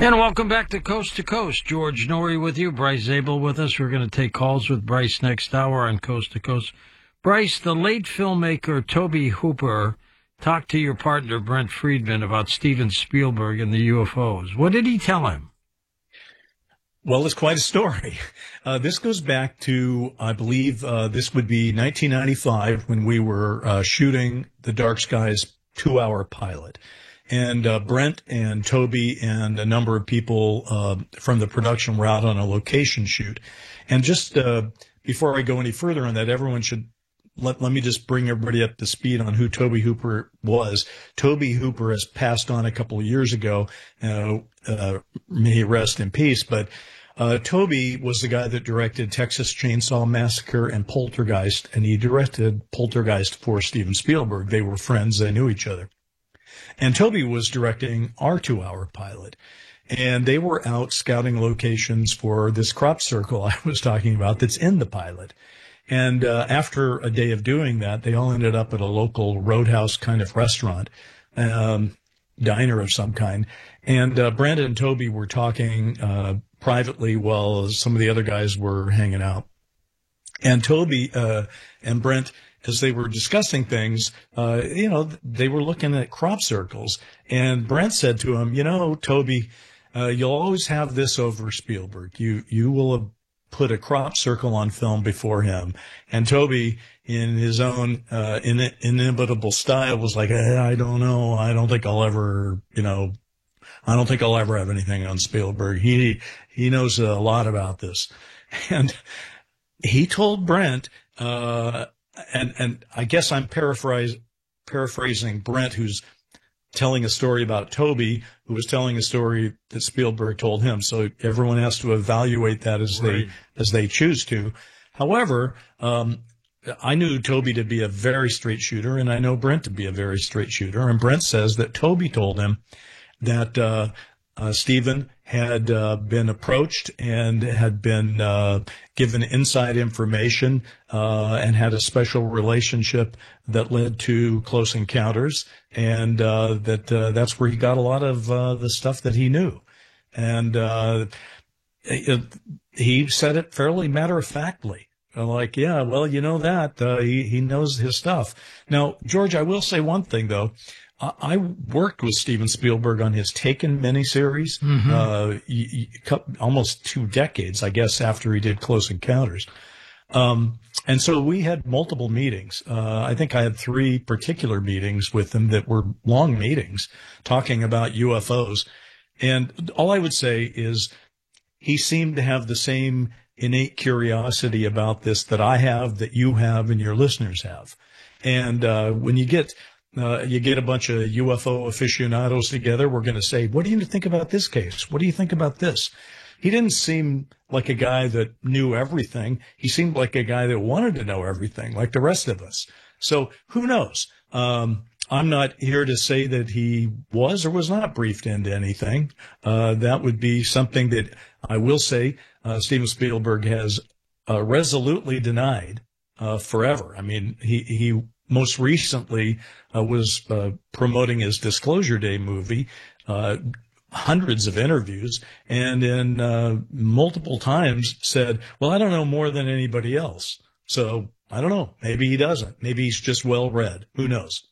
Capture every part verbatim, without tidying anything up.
And welcome back to Coast to Coast. George Noory with you, Bryce Zabel with us. We're going to take calls with Bryce next hour on Coast to Coast. Bryce, the late filmmaker Tobe Hooper talked to your partner Brent Friedman about Steven Spielberg and the U F Os. What did he tell him? Well, it's quite a story. Uh, this goes back to, I believe, uh, this would be nineteen ninety-five when we were uh, shooting the Dark Skies two-hour pilot. And uh, Brent and Toby and a number of people uh, from the production were out on a location shoot. And just uh, before I go any further on that, everyone should let, let me just bring everybody up to speed on who Tobe Hooper was. Tobe Hooper has passed on a couple of years ago. Uh, uh, may he rest in peace. But uh, Tobe was the guy that directed Texas Chainsaw Massacre and Poltergeist, and he directed Poltergeist for Steven Spielberg. They were friends. They knew each other. And Tobe was directing our two-hour pilot. And they were out scouting locations for this crop circle I was talking about that's in the pilot. And uh, after a day of doing that, they all ended up at a local roadhouse kind of restaurant, um, diner of some kind. And uh, Brandon and Tobe were talking uh, privately while some of the other guys were hanging out. And Tobe uh, and Brent, as they were discussing things, uh, you know, they were looking at crop circles. And Brent said to him, you know, Tobe, uh, you'll always have this over Spielberg. You, you will have put a crop circle on film before him. And Tobe, in his own, uh, in, inimitable style, was like, eh, I don't know. I don't think I'll ever, you know, I don't think I'll ever have anything on Spielberg. He, he knows a lot about this. And he told Brent, uh, And, and I guess I'm paraphrase, paraphrasing Brent, who's telling a story about Tobe, who was telling a story that Spielberg told him. So everyone has to evaluate that as Right. they, as they choose to. However, um, I knew Tobe to be a very straight shooter, and I know Brent to be a very straight shooter. And Brent says that Tobe told him that, uh, uh, Steven had uh, been approached and had been uh, given inside information uh, and had a special relationship that led to Close Encounters, and uh, that uh, that's where he got a lot of uh, the stuff that he knew. And uh, it, he said it fairly matter-of-factly. Like, yeah, well, you know that. Uh, he, he knows his stuff. Now, George, I will say one thing, though. I worked with Steven Spielberg on his Taken miniseries, mm-hmm. uh, almost two decades, I guess, after he did Close Encounters. Um, and so we had multiple meetings. Uh, I think I had three particular meetings with him that were long meetings talking about U F Os. And all I would say is he seemed to have the same innate curiosity about this that I have, that you have, and your listeners have. And uh, when you get Uh, you get a bunch of U F O aficionados together, we're going to say, what do you think about this case? What do you think about this? He didn't seem like a guy that knew everything. He seemed like a guy that wanted to know everything, like the rest of us. So who knows? Um, I'm not here to say that he was or was not briefed into anything. Uh, that would be something that I will say uh, Steven Spielberg has uh, resolutely denied uh, forever. I mean, he, he most recently uh, was uh, promoting his Disclosure Day movie, uh, hundreds of interviews, and in uh, multiple times said, well, I don't know more than anybody else. So I don't know. Maybe he doesn't. Maybe he's just well read. Who knows?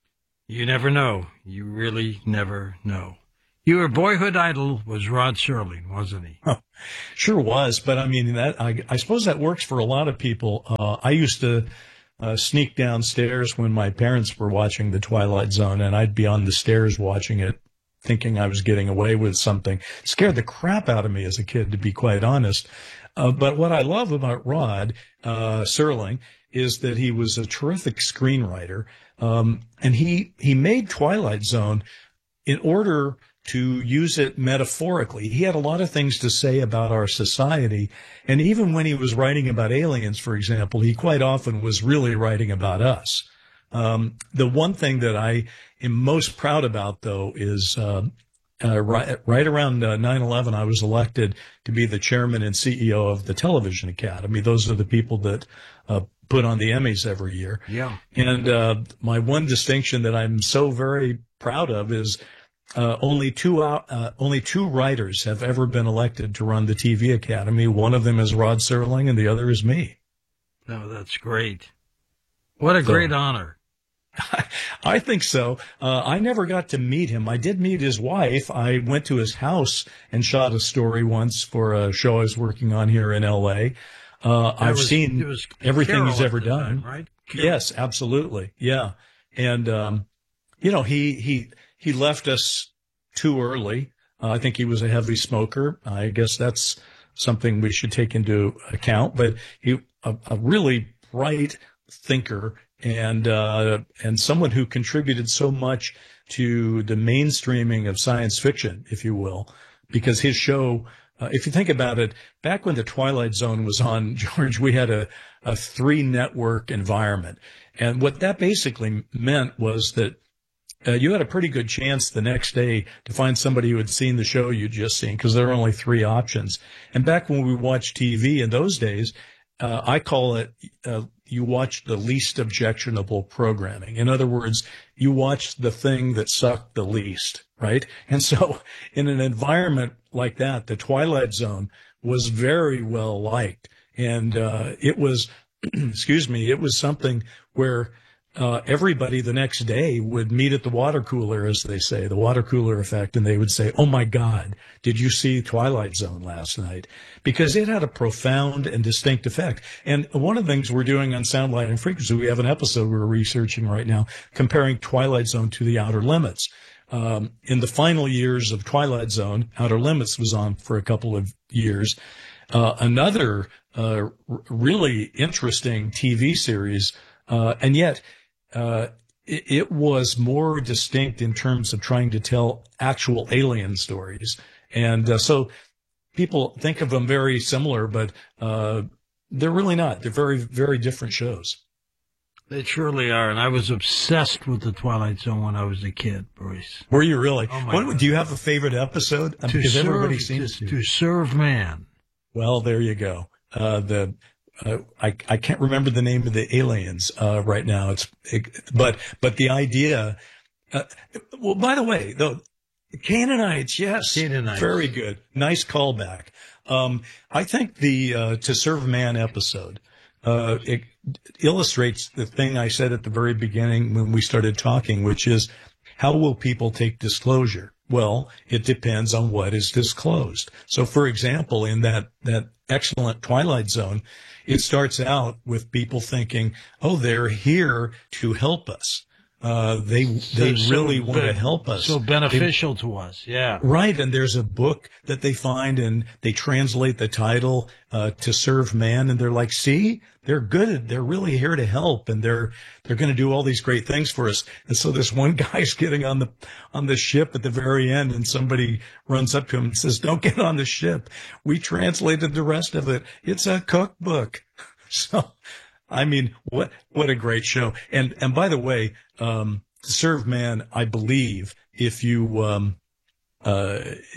You never know. You really never know. Your boyhood idol was Rod Serling, wasn't he? Oh, sure was. But I mean, that I, I suppose that works for a lot of people. Uh, I used to uh, sneak downstairs when my parents were watching The Twilight Zone, and I'd be on the stairs watching it, thinking I was getting away with something. It scared the crap out of me as a kid, to be quite honest. Uh, but what I love about Rod uh, Serling is that he was a terrific screenwriter, um, and he he made Twilight Zone in order to use it metaphorically. He had a lot of things to say about our society, and even when he was writing about aliens, for example, he quite often was really writing about us. Um, the one thing that I am most proud about, though, is uh, uh, right, right around uh, nine eleven, I was elected to be the chairman and C E O of the Television Academy. Those are the people that uh, put on the Emmys every year. Yeah. And uh, my one distinction that I'm so very proud of is uh, only two out, uh, only two writers have ever been elected to run the T V Academy. One of them is Rod Serling, and the other is me. Oh, that's great. What a So, great honor. I think so. Uh, I never got to meet him. I did meet his wife. I went to his house and shot a story once for a show I was working on here in L A. Uh, I've was, seen it was everything Carol he's ever at the done. time, right? Yes, absolutely. Yeah. And, um, you know, he, he, he left us too early. Uh, I think he was a heavy smoker. I guess that's something we should take into account, but he, a, a really bright thinker and, uh, and someone who contributed so much to the mainstreaming of science fiction, if you will, because his show, uh, if you think about it, back when the Twilight Zone was on, George, we had a, a three network environment. And what that basically meant was that uh, you had a pretty good chance the next day to find somebody who had seen the show you'd just seen, because there were only three options. And back when we watched T V in those days, uh, I call it, uh, you watched the least objectionable programming. In other words, you watched the thing that sucked the least, right? And so in an environment like that, the Twilight Zone was very well liked. And, uh, it was, excuse me, it was something where, uh, everybody the next day would meet at the water cooler, as they say, the water cooler effect. And they would say, "Oh my God, did you see Twilight Zone last night?" Because it had a profound and distinct effect. And one of the things we're doing on Soundlight and Frequency, we have an episode we're researching right now comparing Twilight Zone to The Outer Limits. Um, in the final years of Twilight Zone, Outer Limits was on for a couple of years. Uh, another, uh, r- really interesting T V series, uh, and yet, uh, it, it was more distinct in terms of trying to tell actual alien stories. And, uh, so people think of them very similar, but, uh, they're really not. They're very, very different shows. They surely are. And I was obsessed with the Twilight Zone when I was a kid, Bruce. Were you really? Oh my what, God. do you have a favorite episode? To Because serve, everybody to, seems to. to serve man. Well, there you go. Uh, the, uh, I, I can't remember the name of the aliens, uh, right now. It's, it, but, but the idea, uh, well, by the way, though, Canaanites, yes. Canaanites. Very good. Nice callback. Um, I think the, uh, To Serve Man episode, uh, it illustrates the thing I said at the very beginning when we started talking, which is, how will people take disclosure? Well, it depends on what is disclosed. So, for example, in that, that excellent Twilight Zone, it starts out with people thinking, oh, they're here to help us. Uh, they, they So- really so want to ben- help us. So beneficial to us. Yeah. Right. And there's a book that they find and they translate the title, uh, To Serve Man. And they're like, see, they're good. They're really here to help. And they're, they're going to do all these great things for us. And so this one guy's getting on the, on the ship at the very end, and somebody runs up to him and says, "Don't get on the ship. We translated the rest of it. It's a cookbook." So, I mean, what, what a great show. And, and by the way, um, To Serve Man, I believe if you, um, uh,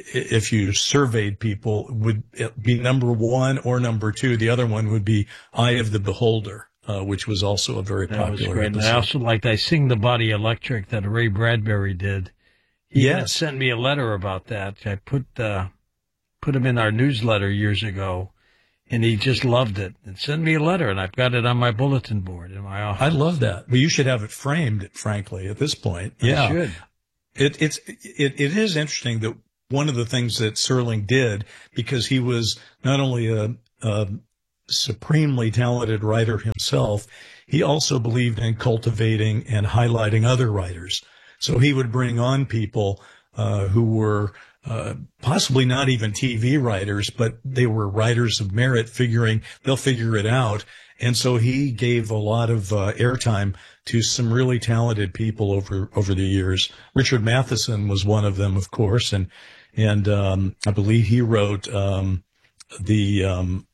if you surveyed people, would be number one or number two. The other one would be Eye of the Beholder, uh, which was also a very That was popular great. And episode. I also liked I Sing the Body Electric that Ray Bradbury did. He even Yes. sent me a letter about that. I put, uh, put him in our newsletter years ago, and he just loved it and sent me a letter, and I've got it on my bulletin board in my office. I love that. Well, you should have it framed, frankly, at this point. I Yeah. should. It, it's, it, it is interesting that one of the things that Serling did, because he was not only a, a supremely talented writer himself, he also believed in cultivating and highlighting other writers. So he would bring on people, uh, who were, uh, possibly not even T V writers, but they were writers of merit, figuring they'll figure it out. And so he gave a lot of uh, airtime to some really talented people over over the years. Richard Matheson was one of them, of course, and and um, I believe he wrote um, the um,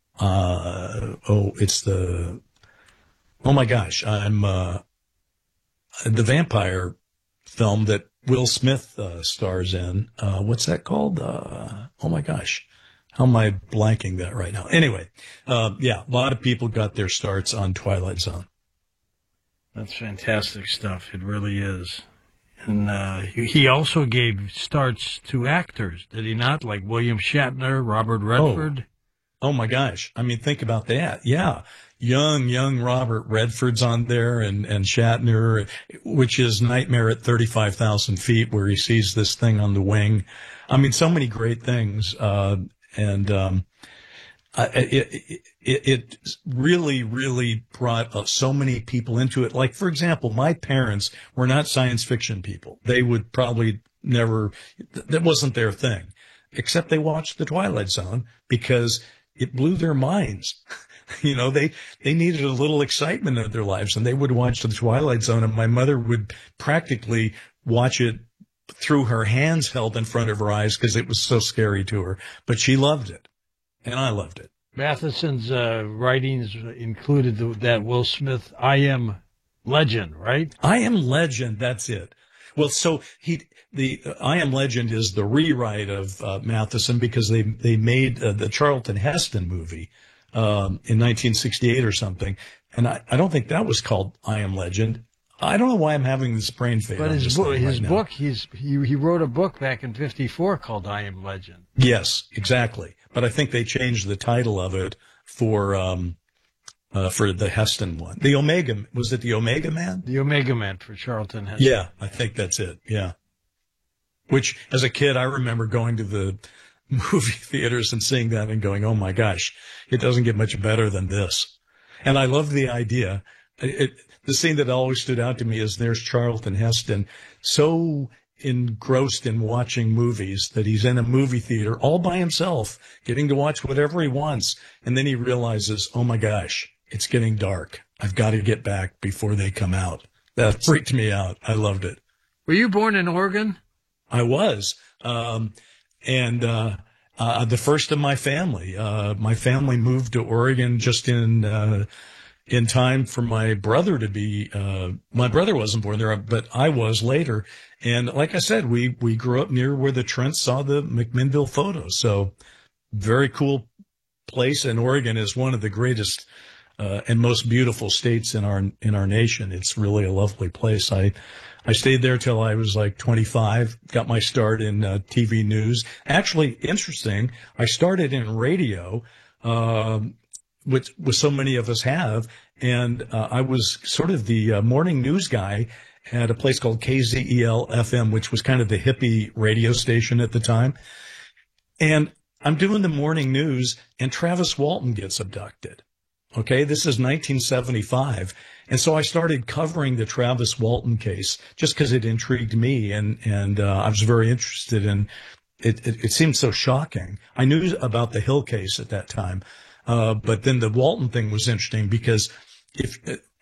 uh, oh, it's the oh my gosh, I'm uh, the vampire film that Will Smith uh, stars in. Uh, what's that called? Uh, oh my gosh. How am I blanking that right now? Anyway, uh, yeah, a lot of people got their starts on Twilight Zone. That's fantastic stuff. It really is. And uh, he he also gave starts to actors, did he not? Like William Shatner, Robert Redford. Oh, oh my gosh. I mean, think about that. Yeah. Young, young Robert Redford's on there, and, and Shatner, which is Nightmare at thirty-five thousand feet, where he sees this thing on the wing. I mean, so many great things. Uh, and, um, Uh, it, it, it really, really brought uh, so many people into it. Like, for example, my parents were not science fiction people. They would probably never, that wasn't their thing, except they watched The Twilight Zone because it blew their minds. You know, they, they needed a little excitement in their lives, and they would watch The Twilight Zone, and my mother would practically watch it through her hands held in front of her eyes because it was so scary to her, but she loved it. And I loved it. Matheson's uh, writings included the, that Will Smith I Am Legend, right? I Am Legend, that's it. Well, so he, the uh, I Am Legend is the rewrite of uh, Matheson because they they made uh, the Charlton Heston movie um, in nineteen sixty-eight or something, and I, I don't think that was called I Am Legend. I don't know why I'm having this brain fade. But his book, his right book, he's he he wrote a book back in fifty-four called I Am Legend. Yes, exactly. But I think they changed the title of it for um uh, for the Heston one. The Omega, was it the Omega Man? The Omega Man for Charlton Heston. Yeah, I think that's it. Yeah. Which, as a kid, I remember going to the movie theaters and seeing that and going, "Oh my gosh, it doesn't get much better than this." And I love the idea. It, the scene that always stood out to me is there's Charlton Heston, so engrossed in watching movies that he's in a movie theater all by himself, getting to watch whatever he wants. And then he realizes, oh my gosh, it's getting dark. I've got to get back before they come out. That freaked me out. I loved it. Were you born in Oregon? I was. Um, and, uh, uh, the first of my family, uh, my family moved to Oregon just in, uh, in time for my brother to be, uh, my brother wasn't born there, but I was later. And like I said, we, we grew up near where the Trents saw the McMinnville photos. So very cool place. And Oregon is one of the greatest, uh, and most beautiful states in our, in our nation. It's really a lovely place. I, I stayed there till I was like twenty-five, got my start in uh, T V news. Actually, interesting. I started in radio, um, which, which so many of us have. And uh, I was sort of the uh, morning news guy at a place called K Z E L F M, which was kind of the hippie radio station at the time. And I'm doing the morning news, and Travis Walton gets abducted. Okay, this is nineteen seventy-five. And so I started covering the Travis Walton case just because it intrigued me, and, and uh, I was very interested in it, it. It seemed so shocking. I knew about the Hill case at that time. Uh, but then the Walton thing was interesting because if,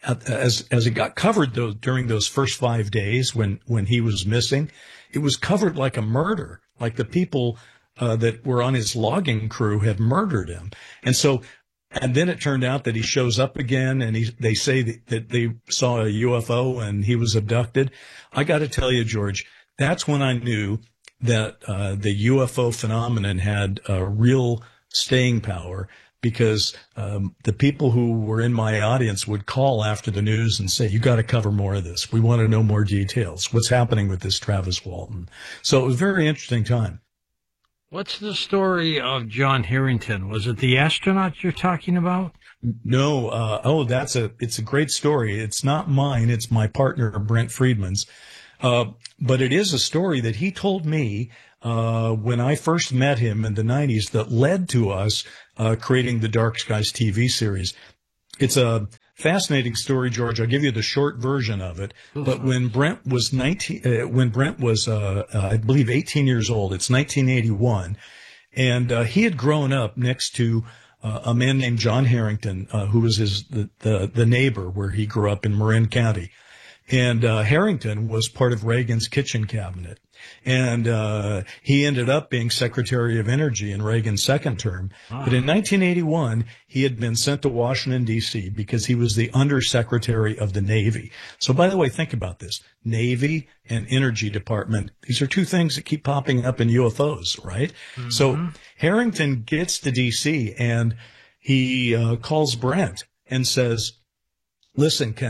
as, as it got covered though, during those first five days when, when he was missing, it was covered like a murder, like the people, uh, that were on his logging crew had murdered him. And so, and then it turned out that he shows up again, and he, they say that, that they saw a U F O and he was abducted. I got to tell you, George, that's when I knew that, uh, the U F O phenomenon had a real staying power. Because um, the people who were in my audience would call after the news and say, you got to cover more of this. We want to know more details. What's happening with this Travis Walton? So it was a very interesting time. What's the story of John Harrington? Was it the astronaut you're talking about? No. Uh, oh, that's a, it's a great story. It's not mine. It's my partner, Brent Friedman's. Uh, but it is a story that he told me uh, when I first met him in the nineties that led to us uh, creating the Dark Skies T V series. It's a fascinating story, George. I'll give you the short version of it. But when Brent was nineteen, uh, when Brent was, uh, uh, I believe, eighteen years old, it's nineteen eighty-one, and uh, he had grown up next to uh, a man named John Harrington, uh, who was his the, the the neighbor where he grew up in Marin County. And uh, Harrington was part of Reagan's kitchen cabinet. And uh he ended up being Secretary of Energy in Reagan's second term. Ah. But in nineteen eighty-one, he had been sent to Washington, D C because he was the Undersecretary of the Navy. So, by the way, think about this. Navy and Energy Department, these are two things that keep popping up in U F Os, right? Mm-hmm. So Harrington gets to D C and he uh, calls Brent and says, listen, can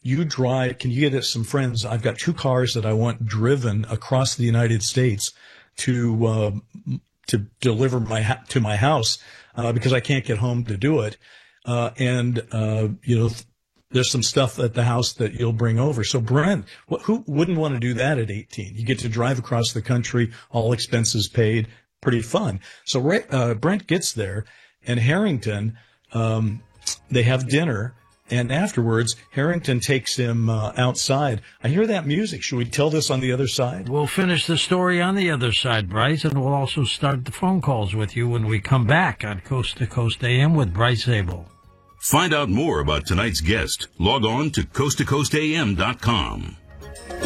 you drive, can you get us some friends? I've got two cars that I want driven across the United States to, uh, to deliver my, ha- to my house, uh, because I can't get home to do it. Uh, and, uh, you know, there's some stuff at the house that you'll bring over. So Brent, wh- who wouldn't want to do that at eighteen? You get to drive across the country, all expenses paid, pretty fun. So, uh, Brent gets there, and Harrington, um, they have dinner. And afterwards, Harrington takes him uh, outside. I hear that music. Should we tell this on the other side? We'll finish the story on the other side, Bryce, and we'll also start the phone calls with you when we come back on Coast to Coast A M with Bryce Zabel. Find out more about tonight's guest. Log on to coast to coast a m dot com.